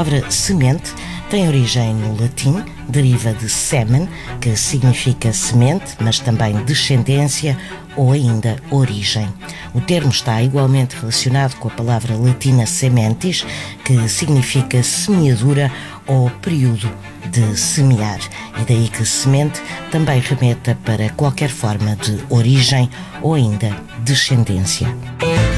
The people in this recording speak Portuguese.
palavra semente tem origem no latim, deriva de semen, que significa semente, mas também descendência ou ainda origem. O termo está igualmente relacionado com a palavra latina sementis, que significa semeadura ou período de semear, e daí que semente também remeta para qualquer forma de origem ou ainda descendência.